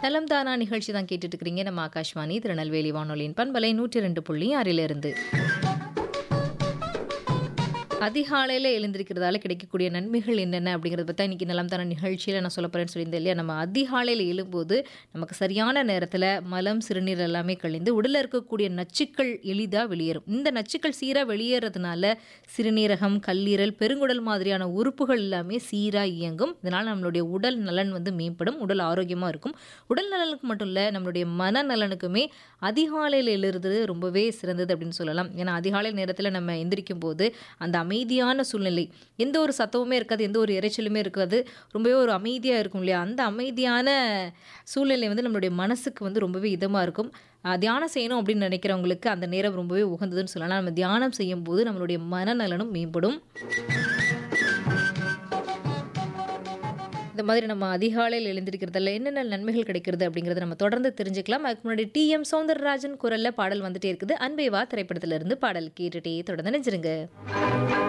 நலம் தானா நிகழ்ச்சி தான் கேட்டுட்டு இருக்கிறீங்க. நம்ம ஆகாஷ்வாணி திருநெல்வேலி வானொலியின் பண்பலை 102.6 அதிகாலையில் எழுந்திருக்கிறதால கிடைக்கக்கூடிய நன்மைகள் என்னென்ன அப்படிங்கிறத பற்றி இன்றைக்கி நலம் தான நிகழ்ச்சியில் நான் சொல்ல போகிறேன்னு சொல்லியிருந்தேன் இல்லையா. நம்ம அதிகாலையில் எழும்போது நமக்கு சரியான நேரத்தில் மலம் சிறுநீர் எல்லாமே கழிந்து உடலில் இருக்கக்கூடிய நச்சுக்கள் எளிதாக வெளியேறும். இந்த நச்சுக்கள் சீராக வெளியேறதுனால சிறுநீரகம், கல்லீரல், பெருங்குடல் மாதிரியான உறுப்புகள் எல்லாமே சீராக இயங்கும். இதனால் நம்மளுடைய உடல் நலன் மேம்படும், உடல் ஆரோக்கியமாக இருக்கும். உடல் நலனுக்கு மட்டும் இல்லை, நம்மளுடைய மனநலனுக்குமே அதிகாலையில் எழுறது ரொம்பவே சிறந்தது அப்படின்னு சொல்லலாம். ஏன்னா அதிகாலை நேரத்தில் நம்ம எந்திரிக்கும் போது அந்த அமைதியான சூழ்நிலை, எந்த ஒரு சத்தமுமே இருக்காது, எந்த ஒரு இரைச்சலுமே இருக்காது, ரொம்பவே ஒரு அமைதியாக இருக்கும் இல்லையா. அந்த அமைதியான சூழ்நிலை நம்மளுடைய மனசுக்கு ரொம்பவே இதமாக இருக்கும். தியானம் செய்யணும் அப்படின்னு நினைக்கிறவங்களுக்கு அந்த நேரம் ரொம்பவே உகந்ததுன்னு சொல்லலாம். நம்ம தியானம் செய்யும் போது நம்மளுடைய மனநலனும் மேம்படும். இந்த மாதிரி நம்ம அதிகாலையில் எழுந்திருக்கிறதுல என்னென்ன நன்மைகள் கிடைக்கிறது அப்படிங்கிறத நம்ம தொடர்ந்து தெரிஞ்சுக்கலாம். அதுக்கு முன்னாடி டி.எம். சௌந்தரராஜன் குரல்ல பாடல் வந்துட்டே இருக்குது. அன்பே வா திரைப்படத்திலிருந்து பாடல் கேட்டுட்டே தொடர்ந்து நினைச்சிருங்க.